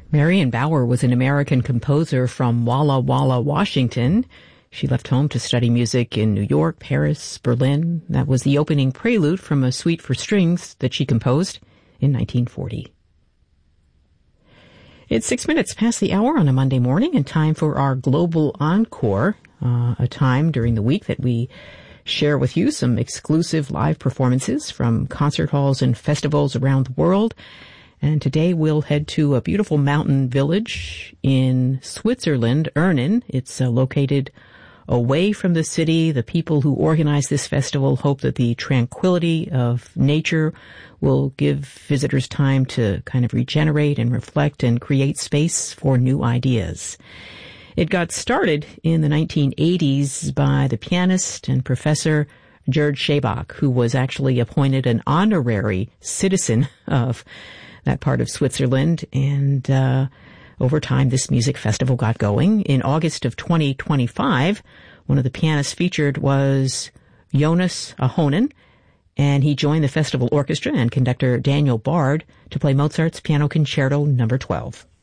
Marion Bauer was an American composer from Walla Walla, Washington. She left home to study music in New York, Paris, Berlin. That was the opening prelude from a suite for strings that she composed in 1940. It's 6 minutes past the hour on a Monday morning and time for our Global Encore, a time during the week that we share with you some exclusive live performances from concert halls and festivals around the world. And today we'll head to a beautiful mountain village in Switzerland, Ernen. It's located away from the city. The people who organize this festival hope that the tranquility of nature will give visitors time to kind of regenerate and reflect and create space for new ideas. It got started in the 1980s by the pianist and professor Gerd Scheibach, who was actually appointed an honorary citizen of that part of Switzerland, and over time this music festival got going. In August of 2025, one of the pianists featured was Jonas Ahonen, and he joined the festival orchestra and conductor Daniel Bard to play Mozart's Piano Concerto No. 12.